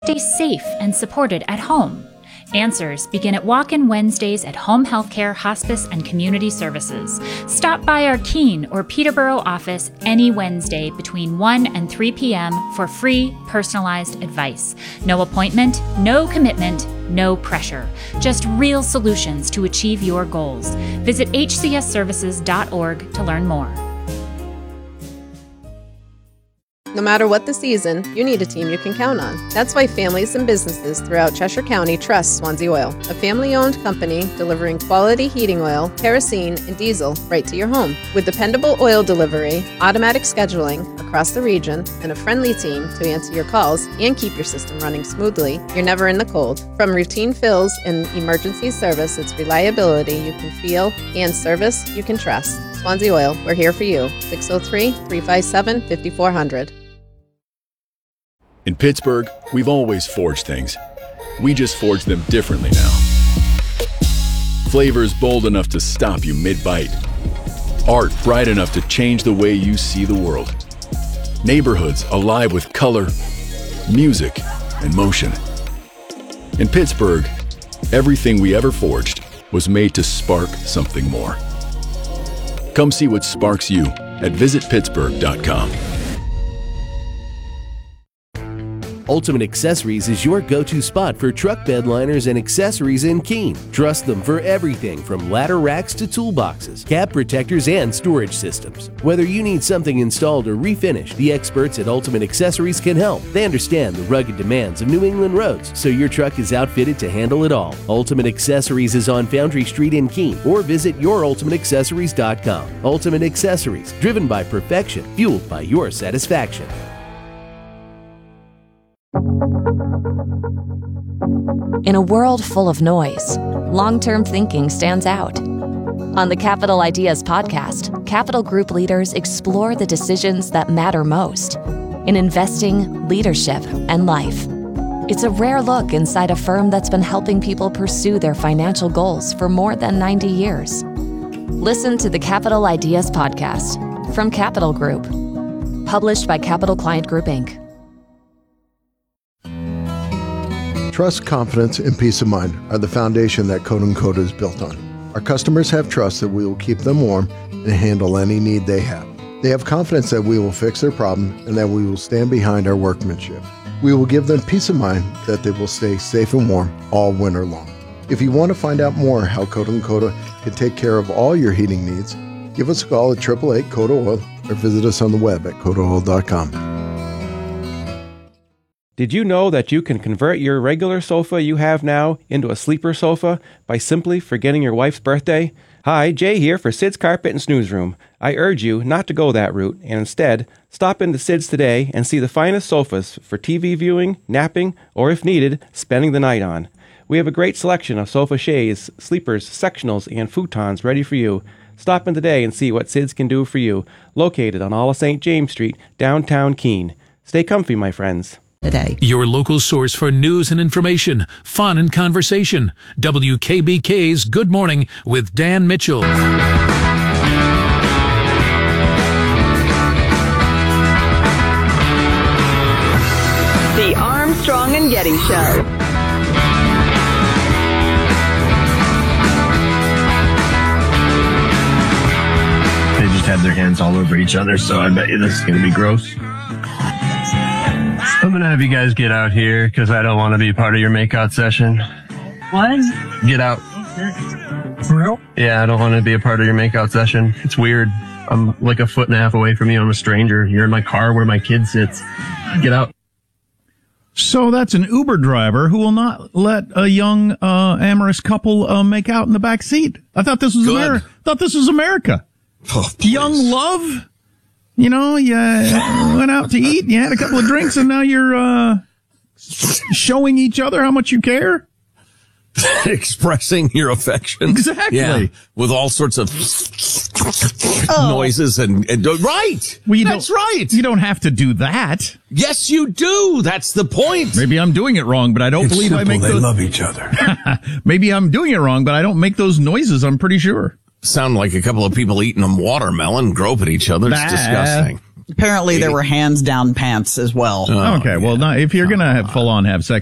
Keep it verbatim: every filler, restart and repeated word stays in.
Stay safe and supported at home. Answers begin at walk-in Wednesdays at Home Healthcare, Hospice, and Community Services. Stop by our Keene or Peterborough office any Wednesday between one and three p.m. for free, personalized advice. No appointment, no commitment, no pressure. Just real solutions to achieve your goals. Visit h c s services dot org to learn more. No matter what the season, you need a team you can count on. That's why families and businesses throughout Cheshire County trust Swansea Oil, a family-owned company delivering quality heating oil, kerosene, and diesel right to your home. With dependable oil delivery, automatic scheduling across the region, and a friendly team to answer your calls and keep your system running smoothly, you're never in the cold. From routine fills and emergency service, it's reliability you can feel and service you can trust. Swansea Oil, we're here for you. six oh three, three five seven, five four zero zero. In Pittsburgh, we've always forged things. We just forge them differently now. Flavors bold enough to stop you mid-bite. Art bright enough to change the way you see the world. Neighborhoods alive with color, music, and motion. In Pittsburgh, everything we ever forged was made to spark something more. Come see what sparks you at visit pittsburgh dot com. Ultimate Accessories is your go-to spot for truck bed liners and accessories in Keene. Trust them for everything from ladder racks to toolboxes, cab protectors, and storage systems. Whether you need something installed or refinished, the experts at Ultimate Accessories can help. They understand the rugged demands of New England roads, so your truck is outfitted to handle it all. Ultimate Accessories is on Foundry Street in Keene, or visit your ultimate accessories dot com. Ultimate Accessories, driven by perfection, fueled by your satisfaction. In a world full of noise, long-term thinking stands out. On the Capital Ideas podcast, Capital Group leaders explore the decisions that matter most in investing, leadership, and life. It's a rare look inside a firm that's been helping people pursue their financial goals for more than ninety years. Listen to the Capital Ideas podcast from Capital Group, published by Capital Client Group, Incorporated. Trust, confidence, and peace of mind are the foundation that Coat and Coat is built on. Our customers have trust that we will keep them warm and handle any need they have. They have confidence that we will fix their problem and that we will stand behind our workmanship. We will give them peace of mind that they will stay safe and warm all winter long. If you want to find out more how Coat and Coat can take care of all your heating needs, give us a call at eight eight eight, C O T A oil or visit us on the web at coat oil dot com. Did you know that you can convert your regular sofa you have now into a sleeper sofa by simply forgetting your wife's birthday? Hi, Jay here for Sid's Carpet and Snooze Room. I urge you not to go that route and instead stop into Sid's today and see the finest sofas for T V viewing, napping, or if needed, spending the night on. We have a great selection of sofa shades, sleepers, sectionals, and futons ready for you. Stop in today and see what Sid's can do for you. Located on all of Saint James Street, downtown Keene. Stay comfy, my friends. Today. Your local source for news and information, fun and conversation. W K B K's Good Morning with Dan Mitchell. The Armstrong and Getty Show. They just had their hands all over each other, so I bet you this is going to be gross. I'm going to have you guys get out here because I don't want to be part of your makeout session. What? Get out. For real? Yeah, I don't want to be a part of your makeout session. It's weird. I'm like a foot and a half away from you. I'm a stranger. You're in my car where my kid sits. Get out. So that's an Uber driver who will not let a young, uh, amorous couple, uh, make out in the back seat. I thought this was America. Thought this was America. Oh, young love. You know, you went out to eat, you had a couple of drinks, and now you're uh showing each other how much you care? Expressing your affection. Exactly. Yeah, with all sorts of oh. noises and, and right. Well, you That's right. You don't have to do that. Yes, you do. That's the point. Maybe I'm doing it wrong, but I don't it's believe simple. I make they those. They love each other. Maybe I'm doing it wrong, but I don't make those noises, I'm pretty sure. Sound like a couple of people eating a watermelon, grope at each other. It's nah. disgusting. Apparently, there were hands down pants as well. Oh, okay, well, not, if you're going to have full on have sex,